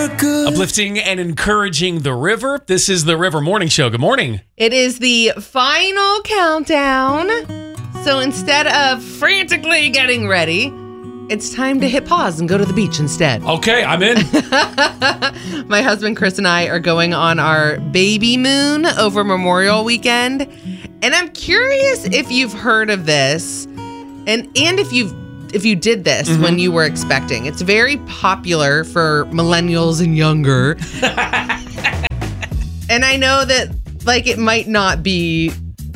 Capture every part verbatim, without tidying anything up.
America. Uplifting and encouraging the river. This is the River Morning Show. Good morning. It is the final countdown. So instead of frantically getting ready, it's time to hit pause and go to the beach instead. Okay, I'm in. My husband Chris and I are going on our baby moon over Memorial Weekend. And I'm curious if you've heard of this and, and if you've if you did this mm-hmm. when you were expecting. It's very popular for millennials and younger. And I know that like it might not be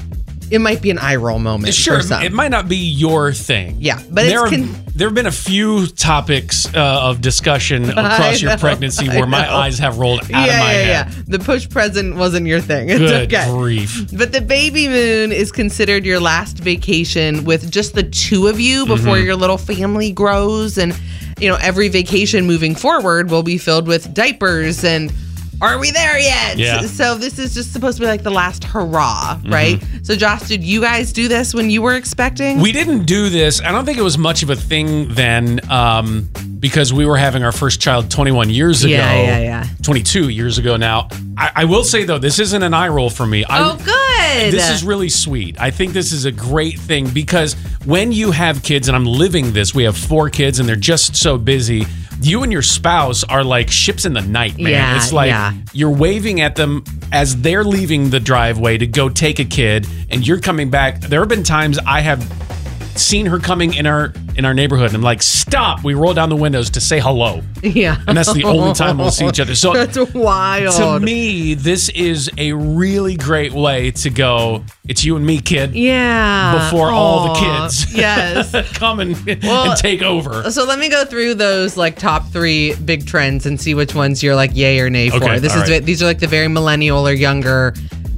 It might be an eye roll moment. Sure, for some. It might not be your thing. Yeah, but there it's have, con- there have been a few topics uh, of discussion across your pregnancy where my eyes have rolled out yeah, of my yeah, head. Yeah, the push present wasn't your thing. It's Good okay. grief. But the baby moon is considered your last vacation with just the two of you before mm-hmm. your little family grows, and you know every vacation moving forward will be filled with diapers and. Are we there yet? Yeah. So this is just supposed to be like the last hurrah, right? Mm-hmm. So Josh, did you guys do this when you were expecting? We didn't do this. I don't think it was much of a thing then um, because we were having our first child twenty-one years ago. Yeah, yeah, yeah. twenty-two years ago now. I, I will say, though, this isn't an eye roll for me. I, oh, good. This is really sweet. I think this is a great thing because when you have kids, and I'm living this, we have four kids and they're just so busy. You and your spouse are like ships in the night, man. Yeah, it's like yeah. you're waving at them as they're leaving the driveway to go take a kid, and you're coming back. There have been times I have seen her coming in our in our neighborhood, and I'm like, stop. We roll down the windows to say hello. Yeah. And that's the only time we'll see each other. So that's wild. To me, this is a really great way to go, it's you and me, kid. Yeah. Before Aww. all the kids yes. come and, well, and take over. So let me go through those like top three big trends and see which ones you're like yay or nay for. Okay, this is right. These are like the very millennial or younger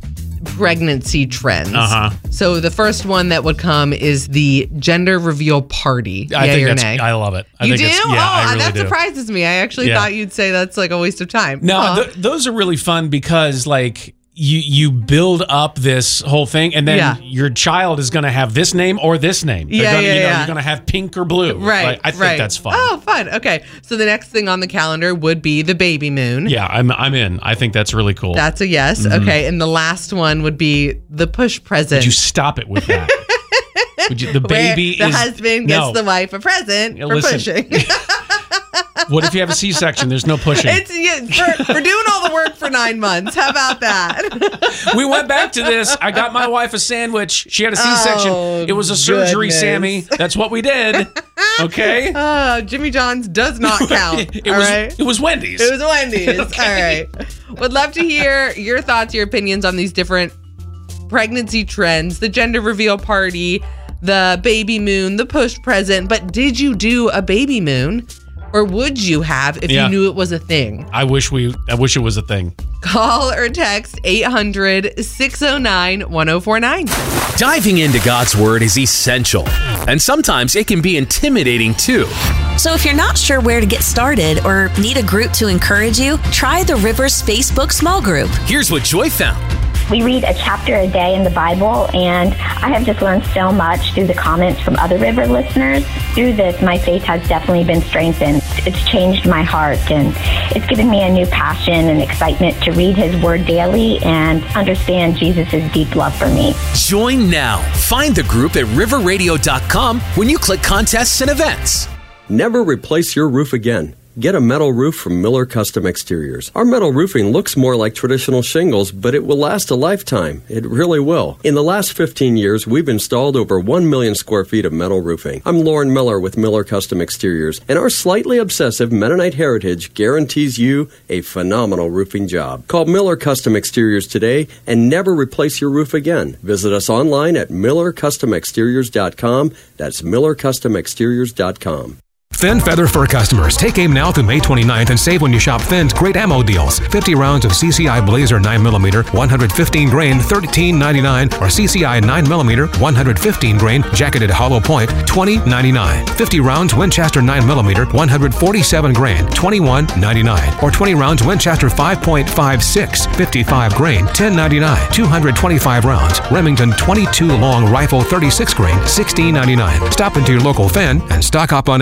pregnancy trends. Uh-huh. So the first one that would come is the gender reveal party. I yay think or that's, nay? I love it. I you think do? It's, yeah, oh, I really that do. surprises me. I actually Yeah. thought you'd say that's like a waste of time. No, Huh. th- those are really fun because like you you build up this whole thing, and then Yeah. your child is going to have this name or this name. They're Yeah, gonna, yeah, you know, yeah. You're going to have pink or blue. Right. Like, I think right. that's fun. Oh, fun. Okay. So the next thing on the calendar would be the baby moon. Yeah, I'm I'm in. I think that's really cool. That's a yes. Mm-hmm. Okay. And the last one would be the push present. Would you stop it with that? Would you, the baby Where the is, husband gets no. the wife a present Yeah, for listen. pushing. What if you have a C-section? There's no pushing. It's yeah, for, for doing all the work for nine months. How about that? We went back to this. I got my wife a sandwich. She had a C-section. Oh, it was a surgery, goodness. Sammy. That's what we did. Okay? Uh, Jimmy John's does not count. it, all was, right? it was Wendy's. It was Wendy's. Okay. All right. Would love to hear your thoughts, your opinions on these different pregnancy trends, the gender reveal party, the baby moon, the push present. But did you do a baby moon? Or would you have if Yeah. you knew it was a thing? I wish we. I wish it was a thing. Call or text eight hundred, six oh nine, one oh four nine. Diving into God's Word is essential, and sometimes it can be intimidating too. So if you're not sure where to get started or need a group to encourage you, try the Rivers Facebook small group. Here's what Joy found. We read a chapter a day in the Bible, and I have just learned so much through the comments from other River listeners. Through this, my faith has definitely been strengthened. It's changed my heart, and it's given me a new passion and excitement to read His Word daily and understand Jesus' deep love for me. Join now. Find the group at river radio dot com when you click contests and events. Never replace your roof again. Get a metal roof from Miller Custom Exteriors. Our metal roofing looks more like traditional shingles, but it will last a lifetime. It really will. In the last fifteen years, we've installed over one million square feet of metal roofing. I'm Lauren Miller with Miller Custom Exteriors, and our slightly obsessive Mennonite heritage guarantees you a phenomenal roofing job. Call Miller Custom Exteriors today and never replace your roof again. Visit us online at miller custom exteriors dot com. That's miller custom exteriors dot com. Finn Feather Fur customers, take aim now through May twenty-ninth and save when you shop Finn's great ammo deals. fifty rounds of C C I Blazer nine millimeter, one hundred fifteen grain, thirteen ninety-nine, or C C I nine millimeter, one hundred fifteen grain, jacketed hollow point, twenty ninety-nine. fifty rounds Winchester nine millimeter, one hundred forty-seven grain, twenty-one ninety-nine, or twenty rounds Winchester five point five six, fifty-five grain, ten ninety-nine. two hundred twenty-five rounds Remington twenty-two long rifle thirty-six grain, sixteen ninety-nine. Stop into your local Finn and stock up on ammo.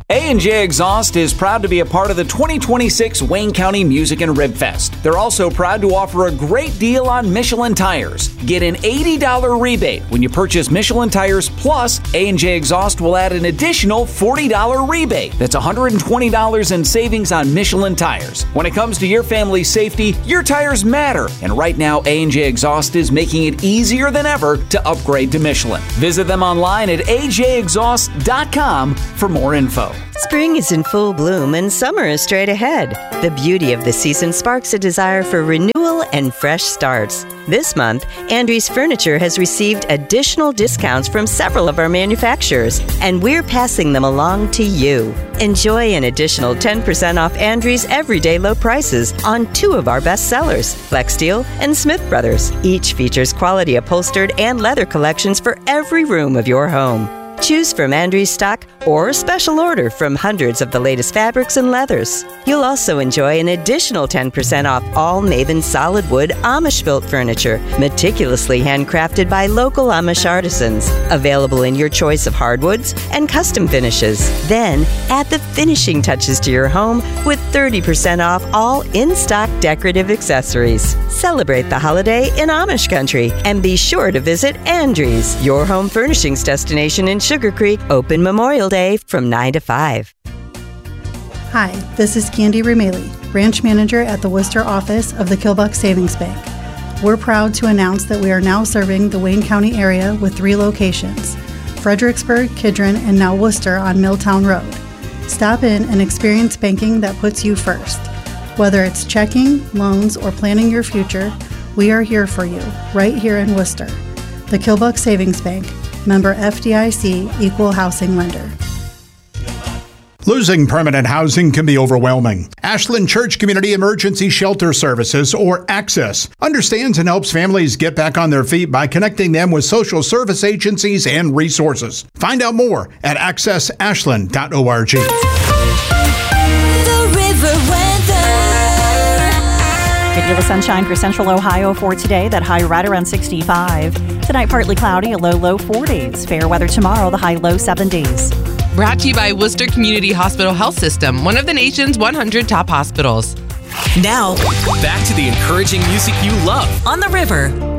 A and J Exhaust is proud to be a part of the twenty twenty-six Wayne County Music and Rib Fest. They're also proud to offer a great deal on Michelin tires. Get an eighty dollars rebate when you purchase Michelin tires, plus A and J Exhaust will add an additional forty dollars rebate. That's one hundred twenty dollars in savings on Michelin tires. When it comes to your family's safety, your tires matter. And right now, A and J Exhaust is making it easier than ever to upgrade to Michelin. Visit them online at a j exhaust dot com for more info. Spring is in full bloom and summer is straight ahead. The beauty of the season sparks a desire for renewal and fresh starts. This month, Andrews Furniture has received additional discounts from several of our manufacturers, and we're passing them along to you. Enjoy an additional ten percent off Andrews' everyday low prices on two of our best sellers, Flexsteel and Smith Brothers. Each features quality upholstered and leather collections for every room of your home. Choose from Andrews stock or special order from hundreds of the latest fabrics and leathers. You'll also enjoy an additional ten percent off all Maven solid wood Amish-built furniture, meticulously handcrafted by local Amish artisans. Available in your choice of hardwoods and custom finishes. Then, add the finishing touches to your home with thirty percent off all in-stock decorative accessories. Celebrate the holiday in Amish country and be sure to visit Andrews, your home furnishings destination in Sugar Creek, open Memorial Day from nine to five. Hi, this is Candy Rumeli, branch manager at the Worcester office of the Kilbuck Savings Bank. We're proud to announce that we are now serving the Wayne County area with three locations: Fredericksburg, Kidron, and now Worcester on Milltown Road. Stop in and experience banking that puts you first. Whether it's checking, loans, or planning your future, we are here for you, right here in Worcester. The Kilbuck Savings Bank, member F D I C, equal housing lender. Losing permanent housing can be overwhelming. Ashland Church Community Emergency Shelter Services, or ACCESS, understands and helps families get back on their feet by connecting them with social service agencies and resources. Find out more at access ashland dot org. The River Weather. Good deal of sunshine for central Ohio for today. That high right around sixty-five. Tonight, partly cloudy, a low, low forties. Fair weather tomorrow, the high, low seventies. Brought to you by Worcester Community Hospital Health System, one of the nation's one hundred top hospitals. Now, back to the encouraging music you love On the River.